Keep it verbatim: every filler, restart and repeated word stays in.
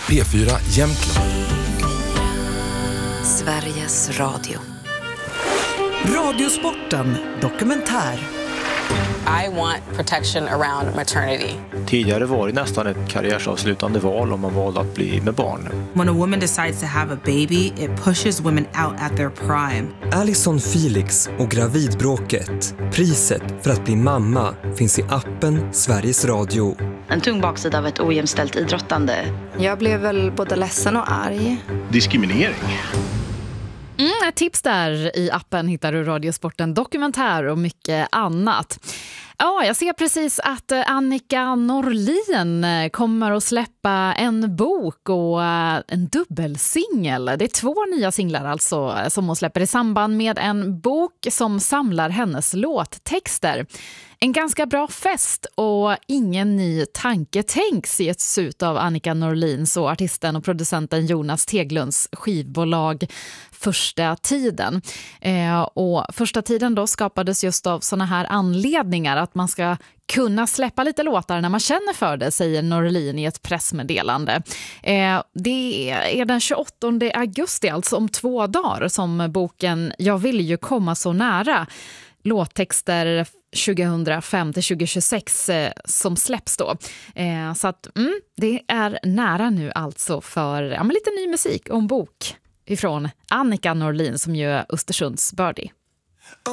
P fyra Jämtland. Sveriges Radio. Radiosporten dokumentär. I want protection around maternity. Tidigare var det nästan ett karriärsavslutande val om man valde att bli med barn. When a woman decides to have a baby, it pushes women out at their prime. Alison Felix och gravidbråket. Priset för att bli mamma finns i appen Sveriges Radio. En tung baksida av ett ojämställt idrottande. Jag blev väl både ledsen och arg. Diskriminering. Mm, ett tips där i appen hittar du Radiosporten dokumentär och mycket annat. Ja, jag ser precis att Annika Norlin kommer att släppa en bok och en dubbelsingel. Det är två nya singlar alltså som hon släpper i samband med en bok som samlar hennes låttexter. En ganska bra fest och ingen ny tanke tänks i ett sut av Annika Norlins och artisten och producenten Jonas Teglunds skivbolag Första tiden. Eh, och Första tiden då skapades just av såna här anledningar att man ska kunna släppa lite låtar när man känner för det, säger Norlin i ett pressmeddelande. Eh, det är den tjugoåttonde augusti, alltså om två dagar, som boken Jag vill ju komma så nära, låttexter tjugohundrafem till tjugohundratjugosex eh, som släpps då. Eh, så att mm, det är nära nu alltså för ja, men lite ny musik och en bok ifrån Annika Norlin som ju är Östersunds Birdie.